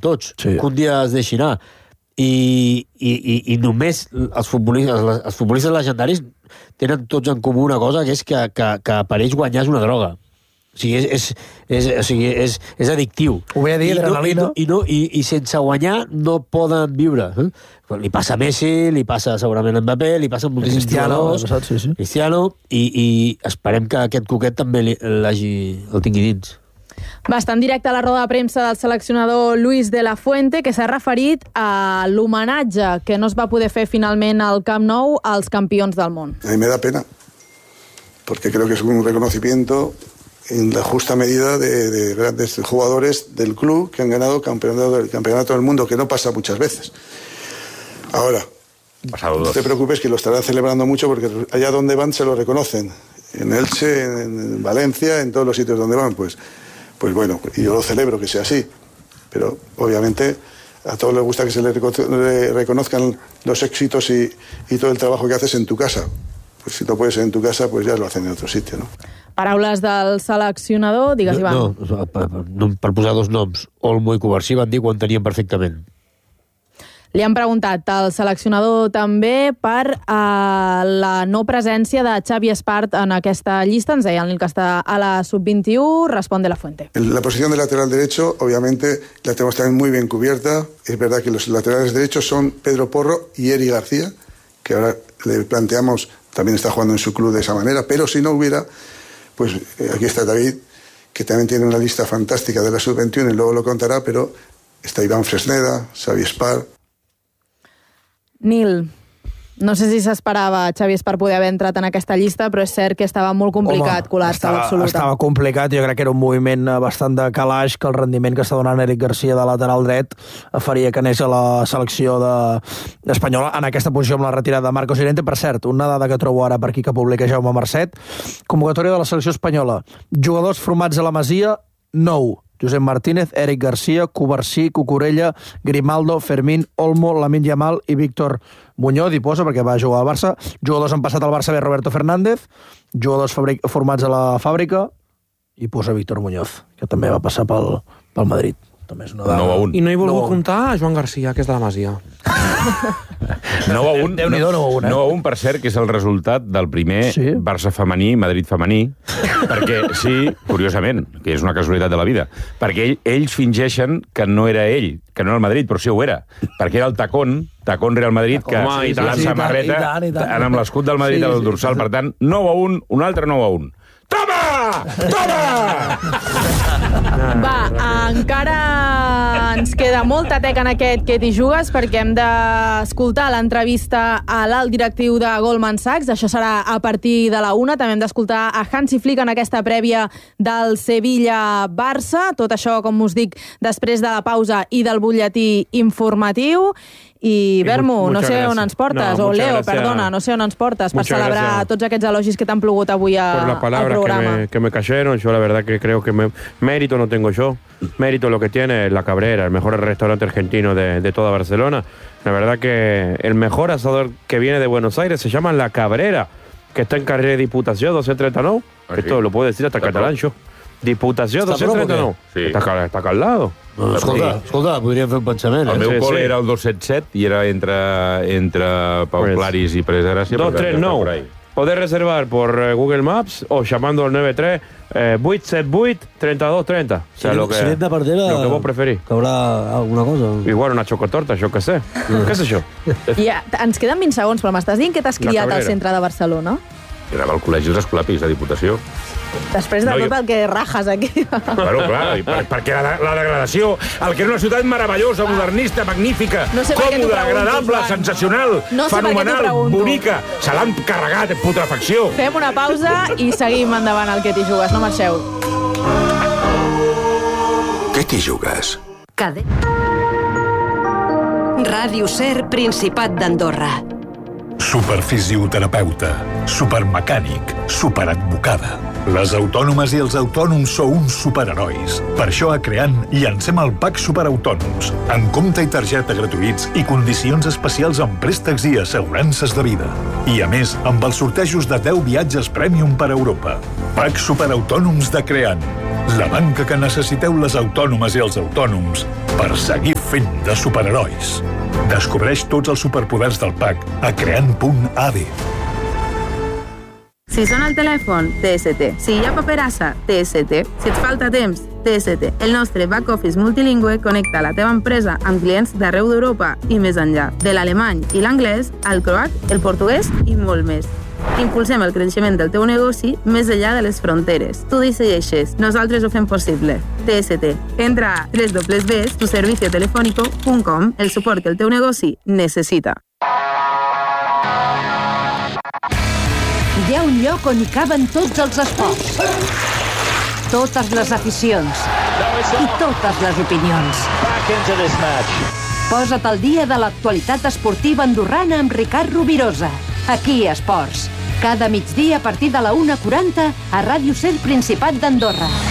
tots, que un dia es deixi anar. I només els futbolistes legendaris tenen tots en comú una cosa, que és que per ells guanyar és una droga. O sigui, és addictiu. Ho ve a dir, adrenalina. I sense guanyar no poden viure. Li passa a Messi, li passa segurament a Mbappé, li passa a moltíssims jugadors. Cristiano, i esperem que aquest coquet també el tingui dins. Bastant directe a la roda de premsa del seleccionador Luis de la Fuente, que s'ha referit a l'homenatge que no es va poder fer finalment al Camp Nou als campions del món. A mí me da pena, porque creo que es un reconocimiento en la justa medida de grandes jugadores del club que han ganado el campeonato del mundo, que no pasa muchas veces. Ahora, no te preocupes, que lo estarán celebrando mucho, porque allá donde van se lo reconocen. En Elche, en Valencia, en todos los sitios donde van, pues bueno, y yo lo celebro que sea así, pero obviamente a todos les gusta que se les reconozcan los éxitos y todo el trabajo que haces en tu casa. Pues si no puedes ser en tu casa, pues ya lo hacen en otro sitio, ¿no? Paraules del seleccionador, digues, Ivan. No, per posar dos noms, Olmo i Covarsí van dir que ho entenien perfectament. Li han preguntat al seleccionador també per la no presència de Xavi Espart en aquesta llista. Ens deia el Nil que està a la sub-21. Responde la Fuente. La posición de lateral derecho, obviamente, la tenemos también muy bien cubierta. Es verdad que los laterales derechos son Pedro Porro y Eri García, que ahora le planteamos, también está jugando en su club de esa manera, pero si no hubiera, pues aquí está David, que también tiene una lista fantástica de la sub-21 y luego lo contará, pero está Iván Fresneda, Xavi Espart. Nil, no sé si s'esperava Xavi Espart poder haver entrat en aquesta llista, però és cert que estava molt complicat colar-se a l'absoluta. Estava complicat, jo crec que era un moviment bastant de calaix, que el rendiment que està donant Eric Garcia de lateral dret faria que anés a la selecció espanyola en aquesta posició amb la retirada de Marcos Llorente. Per cert, una dada que trobo ara per aquí que publica Jaume Marcet: convocatòria de la selecció espanyola, jugadors formats a la Masia, 9. Josep Martínez, Eric Garcia, Covarsí, Cucurella, Grimaldo, Fermín, Olmo, Lamine Yamal i Víctor Muñoz, i posa perquè va jugar al Barça. Jugadors han passat al Barça, Roberto Fernández, jugadors formats a la Fàbrica, i posa Víctor Muñoz, que també va passar pel Madrid. També és una dada. 9-1. I no he volgut comptar a Joan Garcia, que és de la Masia. 9-1. Déu-n'hi-do, 9-1. 9-1, per cert, que és el resultat del primer Barça femení, Madrid femení, perquè, sí, curiosament, que és una casualitat de la vida, perquè ells fingeixen que no era ell, que no era el Madrid, però sí ho era, perquè era el Tacón Real Madrid, que la samarreta amb l'escut del Madrid al dorsal. Per tant, 9-1, un altre 9-1. Toma! Va, encara ens queda molta teca en aquest Què t'hi jugues, perquè hem d'escoltar l'entrevista a l'alt directiu de Goldman Sachs. Això serà a partir de la 1. També hem d'escoltar a Hansi Flick en aquesta prèvia del Sevilla-Barça. Tot això, com us dic, després de la pausa i del butlletí informatiu. I Bermu, no sé on ens portes, o Leo, perdona, no sé on ens portes per celebrar tots aquests elogis que t'han plogut avui al programa. Por las palabras que me cayeron, yo la verdad que creo que mérito no tengo yo, mérito lo que tiene La Cabrera, el mejor restaurante argentino de toda Barcelona. La verdad que el mejor asador que viene de Buenos Aires se llama La Cabrera, que está en carrer Diputació 239, esto lo puedo decir hasta catalán yo. Diputació 239, está acá al lado. Escolta, podríem fer un pensament. El meu col era el 277 i era entre Pau Claris i Pérez de Gràcia. 239. Podés reservar por Google Maps o llamando al 93 878 3230. O sea, lo que vos preferís. Que haurà alguna cosa. Igual una chocotorta, jo què sé. Què sé jo? Ja, ens queden 20 segons, però m'estàs dient que t'has criat al centre de Barcelona? Anava al col·legi dels Escolapis, a Diputació. Després de tot el que rajes aquí. Bueno, clar, perquè la degradació, el que era una ciutat meravellosa, modernista, magnífica, còmoda, agradable, sensacional, fenomenal, bonica, se l'han carregat en putrefacció. Fem una pausa i seguim endavant al Què t'hi jugues. No marxeu. Què t'hi jugues? Ràdio Ser, Principat d'Andorra. Superfisioterapeuta, supermecànic, superadvocada. Les autònomes i els autònoms sou uns superherois. Per això a Creant llancem el PAC Superautònoms, amb compte i targeta gratuïts i condicions especials en préstecs i assegurances de vida. I a més, amb els sortejos de 10 viatges Premium per Europa. PAC Superautònoms de Creant. La banca que necessiteu les autònomes i els autònoms per seguir fent de superherois. Descobreix tots els superpoders del PAC a creant.ad. Si sona el telèfon, TST. Si hi ha paperassa, TST. Si et falta temps, TST. El nostre back office multilingüe connecta la teva empresa amb clients d'arreu d'Europa i més enllà. De l'alemany i l'anglès, al croat, el portuguès i molt més. Impulsem el creixement del teu negoci més enllà de les fronteres. Tu decideixes, nosaltres ho fem possible. TST. Entra a www.tuserviciotelefónico.com, el suport que el teu negoci necessita. Hi ha un lloc on hi caben tots els esports, totes les aficions i totes les opinions. Posa't al dia de l'actualitat esportiva andorrana amb Ricard Rovirosa. Aquí a Esports. Cada migdia a partir de la 1:40 a Ràdio Ser Principat d'Andorra.